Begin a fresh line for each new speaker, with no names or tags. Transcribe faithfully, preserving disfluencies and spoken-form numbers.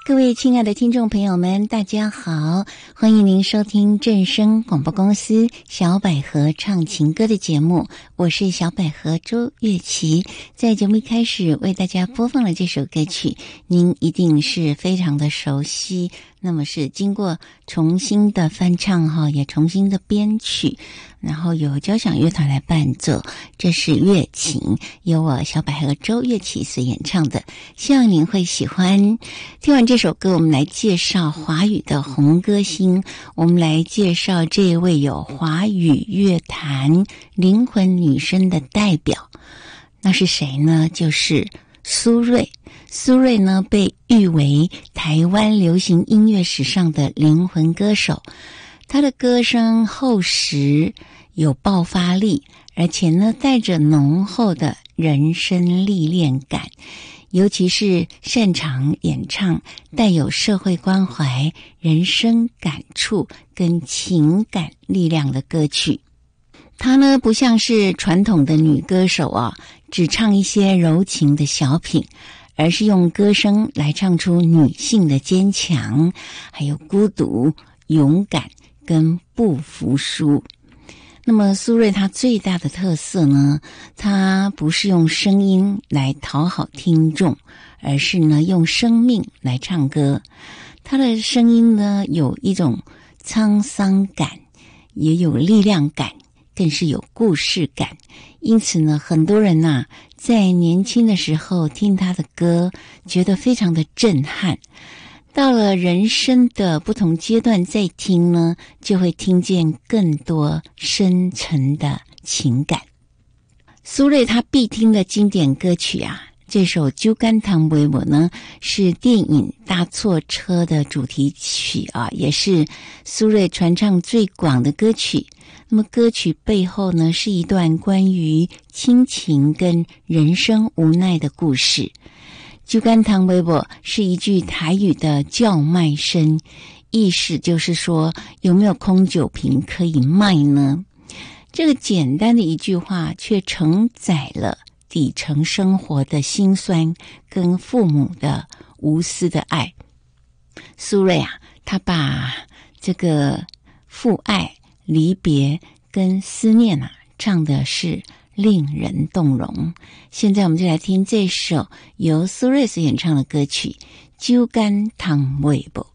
各位亲爱的听众朋友们，大家好，欢迎您收听正声广播公司小百合唱情歌的节目，我是小百合周月琪。在节目一开始为大家播放了这首歌曲，您一定是非常的熟悉，那么是经过重新的翻唱哈，也重新的编曲，然后由交响乐团来伴奏，这是乐琴，由我小百合周月琪所演唱的，希望您会喜欢。听完这首歌，我们来介绍华语的红歌星，我们来介绍这位有华语乐坛灵魂女声的代表，那是谁呢？就是苏芮。苏芮呢，被誉为台湾流行音乐史上的灵魂歌手，她的歌声厚实，有爆发力，而且呢，带着浓厚的人生历练感，尤其是擅长演唱带有社会关怀、人生感触跟情感力量的歌曲。她呢，不像是传统的女歌手啊，只唱一些柔情的小品，而是用歌声来唱出女性的坚强，还有孤独、勇敢跟不服输。那么苏芮她最大的特色呢，她不是用声音来讨好听众，而是呢用生命来唱歌。她的声音呢有一种沧桑感，也有力量感，更是有故事感。因此呢，很多人啊在年轻的时候听她的歌，觉得非常的震撼。到了人生的不同阶段再听呢，就会听见更多深沉的情感。苏芮她必听的经典歌曲啊，这首《酒干倘卖无》呢，是电影《搭错车》的主题曲啊，也是苏芮传唱最广的歌曲。那么歌曲背后呢，是一段关于亲情跟人生无奈的故事。酒干倘卖无是一句台语的叫卖声，意思就是说有没有空酒瓶可以卖呢？这个简单的一句话却承载了底层生活的辛酸跟父母的无私的爱。苏芮啊，她把这个父爱、离别跟思念啊唱的是令人动容。现在我们就来听这首由苏芮所演唱的歌曲《酒干倘卖无》。